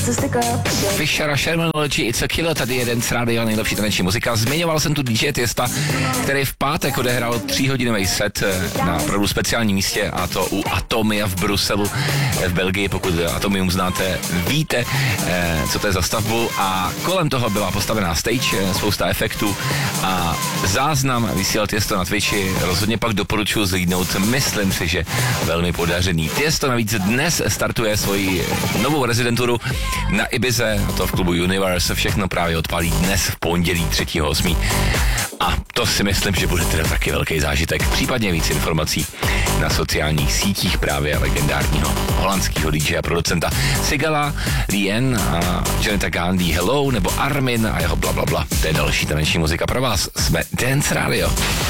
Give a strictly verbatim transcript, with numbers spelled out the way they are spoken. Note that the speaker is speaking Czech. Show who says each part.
Speaker 1: Fisher a Shermanology, It's a Killer, tady je Dance Radio, nejlepší taneční muzika. Zmiňoval jsem tu D J Tiesta, který v pátek odehrál tříhodinový set na opravdu speciálním místě, a to u Atomia v Bruselu v Belgii. Pokud Atomium znáte, víte, co to je za stavbu, a kolem toho byla postavená stage, spousta efektů a záznam vysílal Tiesto na Twitchi. Rozhodně pak doporučuji zhlídnout, myslím si, že velmi podařený. Tiesto navíc dnes startuje svoji novou rezidenturu na Ibize, a to v klubu Universe. Všechno právě odpálí dnes v pondělí třetího osmého A to si myslím, že bude teda taky velký zážitek. Případně víc informací na sociálních sítích právě legendárního holandského D J a producenta Sigala, Lien a Janeta Gandhi Hello, nebo Armin a jeho blablabla. To je další taneční muzika pro vás. Jsme Dance Radio.